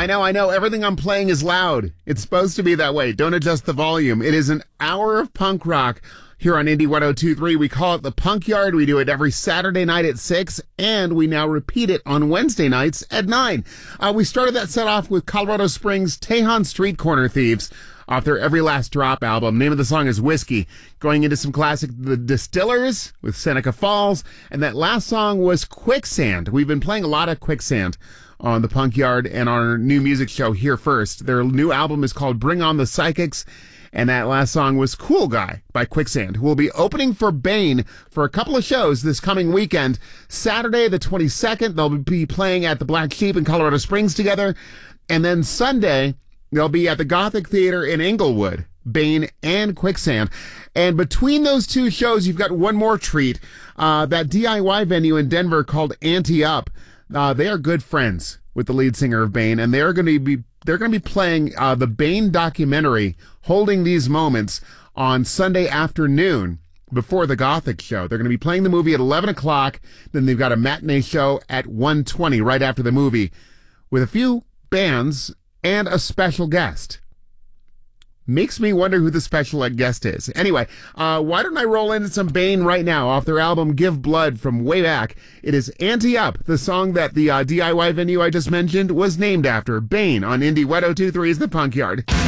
I know. Everything I'm playing is loud. It's supposed to be that way. Don't adjust the volume. It is an hour of punk rock here on Indie 102.3. We call it the Punk Yard. We do it every Saturday night at 6, and we now repeat it on Wednesday nights at 9. We started that set off with Colorado Springs' Tejon Street Corner Thieves off their Every Last Drop album. Name of the song is Whiskey. Going into some classic The Distillers with Seneca Falls, and that last song was Quicksand. We've been playing a lot of Quicksand on the Punk Yard and our new music show Here First. Their new album is called Bring On the Psychics, and that last song was Cool Guy by Quicksand, who will be opening for Bane for a couple of shows this coming weekend. Saturday the 22nd, they'll be playing at the Black Sheep in Colorado Springs together, and then Sunday they'll be at the Gothic Theater in Inglewood, Bane and Quicksand. And between those two shows, you've got one more treat. That DIY venue in Denver called Ante Up. They are good friends with the lead singer of Bane, and they're going to be playing the Bane documentary, Holding These Moments, on Sunday afternoon before the Gothic show. They're going to be playing the movie at 11 o'clock. Then they've got a matinee show at 1:20 right after the movie with a few bands and a special guest. Makes me wonder who the special guest is. Anyway, why don't I roll into some Bane right now off their album Give Blood from way back. It is Ante Up, the song that the DIY venue I just mentioned was named after. Bane on Indie 102.3's The Punk Yard.